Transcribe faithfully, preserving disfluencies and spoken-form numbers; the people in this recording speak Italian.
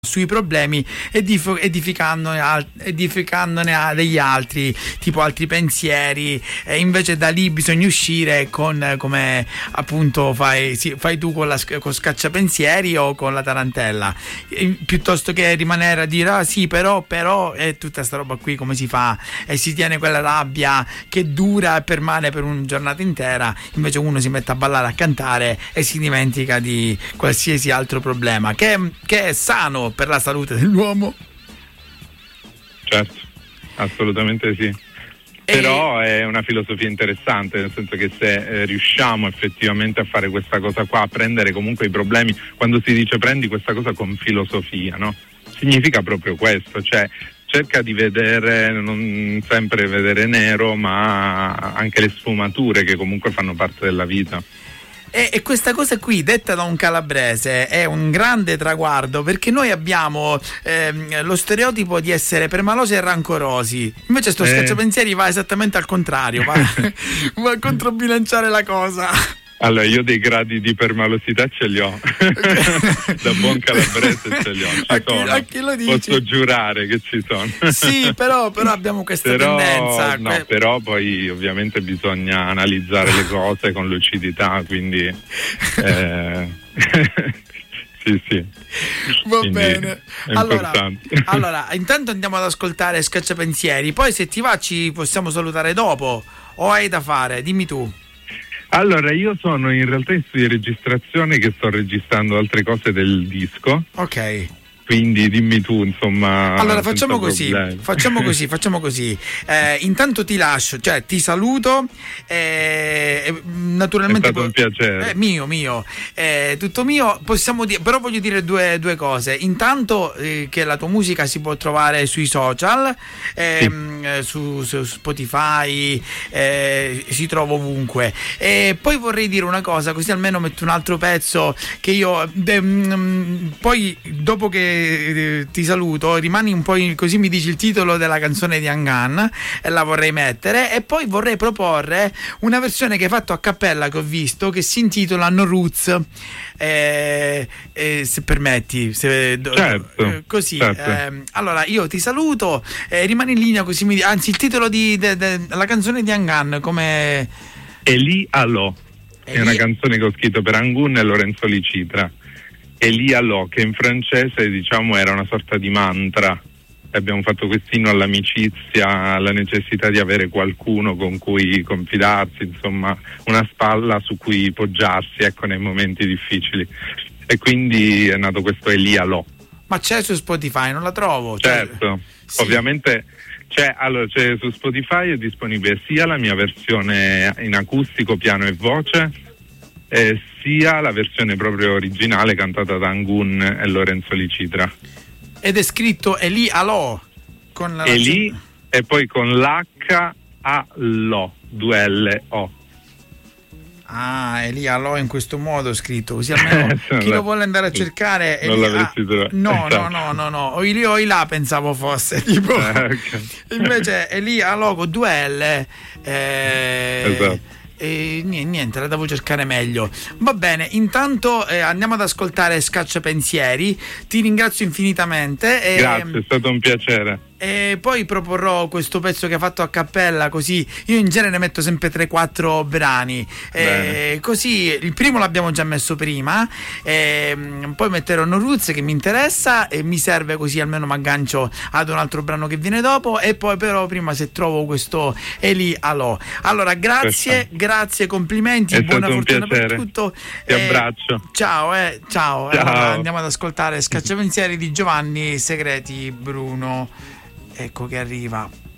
sui problemi edif- edificandone, al- edificandone a degli altri, tipo altri pensieri, e invece da lì bisogna uscire con, come appunto fai, sì, fai tu con la con scacciapensieri o con la tarantella, e, piuttosto che rimanere a dire ah sì però però e tutta sta roba qui, come si fa, e si tiene quella rabbia che dura e permane per una giornata intera. Invece uno si mette a ballare, a cantare e si dimentica di qualsiasi altro problema che, che è sano per la salute dell'uomo. Certo, assolutamente sì. E... però è una filosofia interessante, nel senso che se eh, riusciamo effettivamente a fare questa cosa qua, a prendere comunque i problemi, quando si dice prendi questa cosa con filosofia, no? Significa proprio questo, cioè cerca di vedere, non sempre vedere nero, ma anche le sfumature che comunque fanno parte della vita. E, e questa cosa qui, detta da un calabrese, è un grande traguardo, perché noi abbiamo ehm, lo stereotipo di essere permalosi e rancorosi. Invece sto eh. scacciapensieri va esattamente al contrario, va, va a controbilanciare la cosa. Allora, io dei gradi di permalosità ce li ho. Da buon calabrese ce li ho. Ci a, chi, sono. a chi lo dici? Posso giurare che ci sono. Sì, però, però abbiamo questa però, tendenza. No, que- però poi ovviamente bisogna analizzare le cose con lucidità, quindi... Eh, sì, sì. Va quindi bene. Allora, allora, intanto andiamo ad ascoltare Scacciapensieri, poi se ti va ci possiamo salutare dopo. O hai da fare? Dimmi tu. Allora, io sono in realtà in studio di registrazione, che sto registrando altre cose del disco. Ok. Quindi dimmi tu, insomma. Allora facciamo così, facciamo così, facciamo così. Eh, intanto ti lascio, cioè ti saluto. Eh, naturalmente. È stato un piacere. Eh, mio, mio, eh, tutto mio. Possiamo dire, però voglio dire due, due cose. Intanto eh, che la tua musica si può trovare sui social, ehm, sì. su, su Spotify, eh, si trova ovunque. E poi vorrei dire una cosa, così almeno metto un altro pezzo che io. De, mh, poi dopo che ti saluto, rimani un po' in, così mi dici il titolo della canzone di Angan e la vorrei mettere, e poi vorrei proporre una versione che hai fatto a cappella, che ho visto, che si intitola No Roots, eh, eh, se permetti, se, certo, eh, così certo. Eh, allora io ti saluto, eh, rimani in linea, così mi anzi il titolo di de, de, la canzone di Angan come Eli Alò, è una canzone che ho scritto per Angun e Lorenzo Licitra. Eli Alò, che in francese diciamo era una sorta di mantra. Abbiamo fatto quest'inno all'amicizia, alla necessità di avere qualcuno con cui confidarsi, insomma una spalla su cui poggiarsi, ecco, nei momenti difficili. E quindi è nato questo Eli Alò. Ma c'è su Spotify, non la trovo? Certo, sì. Ovviamente c'è, allora, c'è su Spotify, è disponibile sia la mia versione in acustico, piano e voce, Eh, sia la versione proprio originale cantata da Angun e Lorenzo Licitra. Ed è scritto Eli Alò con la Eli e poi con l'H A Lo, due L O. Ah, Eli Alò in questo modo scritto, così almeno chi lo vuole andare a cercare non Eli... l'avresti trovato. No, no, no, no, no, o Ili o Ilà pensavo fosse tipo. Ah, okay. Invece Eli Alò con due L, eh... esatto. E niente, la devo cercare meglio. Va bene, intanto eh, andiamo ad ascoltare Scacciapensieri. Ti ringrazio infinitamente. E, grazie, è stato un piacere. E poi proporrò questo pezzo che ha fatto a cappella, così io in genere metto sempre tre quattro brani, e così il primo l'abbiamo già messo prima, e poi metterò No Roots che mi interessa e mi serve, così almeno mi aggancio ad un altro brano che viene dopo, e poi però prima se trovo questo Eli Alò. Allora grazie, Perfetto. grazie, complimenti, è buona fortuna piacere. per tutto. Ti eh, abbraccio. Ciao, eh, ciao. ciao. Allora, andiamo ad ascoltare Scacciapensieri di Giovanni Segreti Bruno. Ecco che arriva.